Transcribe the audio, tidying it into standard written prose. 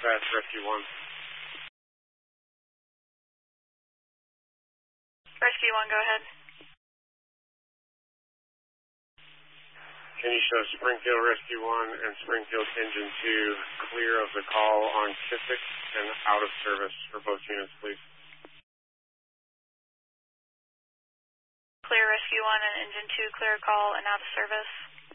dispatch, Rescue 1. Rescue 1, go ahead. Can you show Springfield Rescue 1 and Springfield Engine 2 clear of the call on Kissick and out of service for both units, please? Clear Rescue 1 and Engine 2, clear call and out of service.